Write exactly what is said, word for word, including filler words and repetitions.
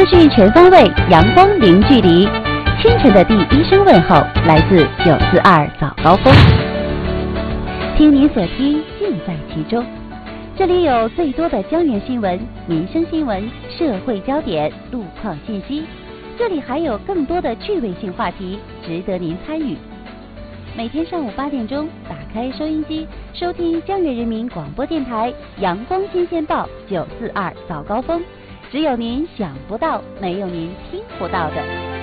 讯全方位，阳光零距离。清晨的第一声问候来自九四二早高峰，听你所听，尽在其中。这里有最多的江源新闻、民生新闻、社会焦点、路况信息，这里还有更多的趣味性话题，值得您参与。每天上午八点钟，打开收音机，收听江源人民广播电台阳光新鲜报九四二早高峰，只有您想不到，没有您听不到的。